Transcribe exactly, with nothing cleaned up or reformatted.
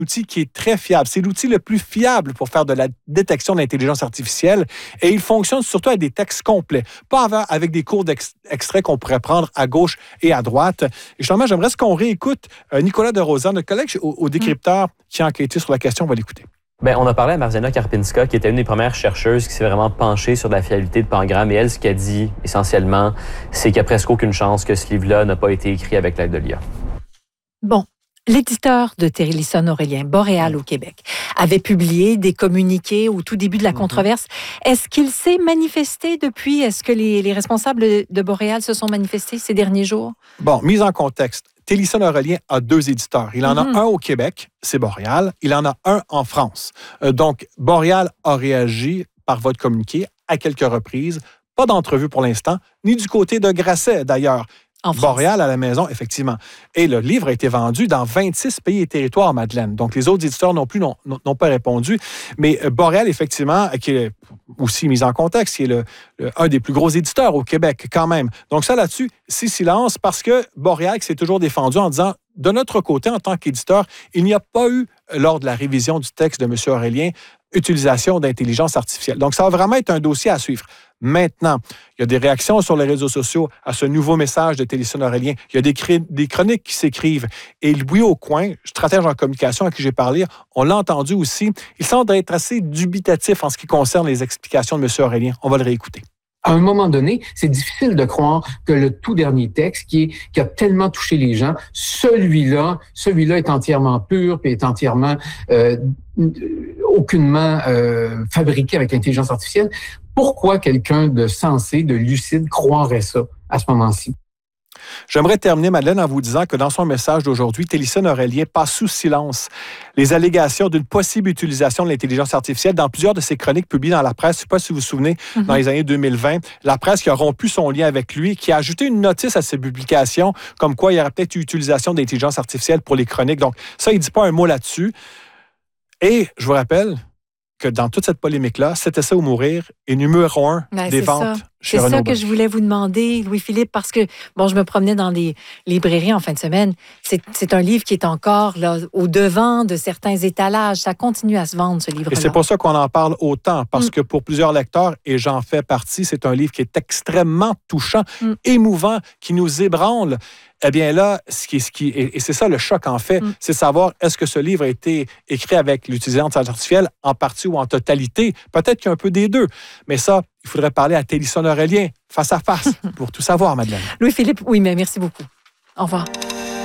outil qui est très fiable. C'est l'outil le plus fiable pour faire de la détection d'intelligence artificielle et il fonctionne surtout avec des textes complets, pas avec des cours d'extraits qu'on pourrait prendre à gauche et à droite. Et justement, j'aimerais qu'on réécoute Nicolas de Rosa, notre collègue au, au décrypteur qui a enquêté sur la question. On va l'écouter. Bien, on a parlé à Marziana Karpinska, qui était une des premières chercheuses qui s'est vraiment penchée sur la fiabilité de Pangram. Et elle, ce qu'elle dit, essentiellement, c'est qu'il n'y a presque aucune chance que ce livre-là n'a pas été écrit avec l'aide de l'I A. Bon. L'éditeur de Thérélisson Aurélien, Boréal au Québec, avait publié des communiqués au tout début de la controverse. Est-ce qu'il s'est manifesté depuis? Est-ce que les, les responsables de Boréal se sont manifestés ces derniers jours? Bon, mise en contexte. Thérélisson Aurélien a deux éditeurs. Il en mm-hmm. a un au Québec, c'est Boréal. Il en a un en France. Euh, donc, Boréal a réagi par voie de communiqué à quelques reprises. Pas d'entrevue pour l'instant, ni du côté de Grasset, d'ailleurs. Boréal à la maison, effectivement. Et le livre a été vendu dans vingt-six pays et territoires, Madeleine. Donc, les autres éditeurs non plus n'ont, n'ont pas répondu. Mais Boréal, effectivement, qui est aussi mis en contexte, qui est le, le, un des plus gros éditeurs au Québec, quand même. Donc, ça, là-dessus, c'est silence parce que Boréal qui s'est toujours défendu en disant, de notre côté, en tant qu'éditeur, il n'y a pas eu, lors de la révision du texte de M. Aurélien, utilisation d'intelligence artificielle. Donc, ça va vraiment être un dossier à suivre. Maintenant, il y a des réactions sur les réseaux sociaux à ce nouveau message de Thérélisson Aurélien. Il y a des, cr- des chroniques qui s'écrivent. Et Louis Aucoin, stratège en communication à qui j'ai parlé, on l'a entendu aussi, il semble être assez dubitatif en ce qui concerne les explications de M. Aurélien. On va le réécouter. À un moment donné, c'est difficile de croire que le tout dernier texte qui, est, qui a tellement touché les gens, celui-là, celui-là est entièrement pur et est entièrement euh, aucunement euh, fabriqué avec l'intelligence artificielle. Pourquoi quelqu'un de sensé, de lucide, croirait ça à ce moment-ci? J'aimerais terminer, Madeleine, en vous disant que dans son message d'aujourd'hui, Thérélisson Aurélien passe sous silence les allégations d'une possible utilisation de l'intelligence artificielle dans plusieurs de ses chroniques publiées dans la presse. Je ne sais pas si vous vous souvenez, mm-hmm. dans les années deux mille vingt, la presse qui a rompu son lien avec lui, qui a ajouté une notice à ses publications comme quoi il y aurait peut-être eu utilisation d'intelligence artificielle pour les chroniques. Donc ça, il ne dit pas un mot là-dessus. Et je vous rappelle que dans toute cette polémique-là, C'était ça ou mourir est numéro un ben, des ventes ça. chez C'est Renaud ça que je voulais vous demander, Louis-Philippe, parce que, bon, je me promenais dans les librairies en fin de semaine. C'est, c'est un livre qui est encore là, au devant de certains étalages. Ça continue à se vendre, ce livre-là. Et c'est pour ça qu'on en parle autant, parce mm. que pour plusieurs lecteurs, et j'en fais partie, c'est un livre qui est extrêmement touchant, mm. émouvant, qui nous ébranle. Eh bien là, ce qui, ce qui, et c'est ça le choc en fait, mm. c'est savoir est-ce que ce livre a été écrit avec l'utilisation artificielle en partie ou en totalité. Peut-être qu'il y a un peu des deux. Mais ça, il faudrait parler à Thérélisson Aurélien face à face pour tout savoir, Madeleine. Louis-Philippe, oui, mais merci beaucoup. Au revoir.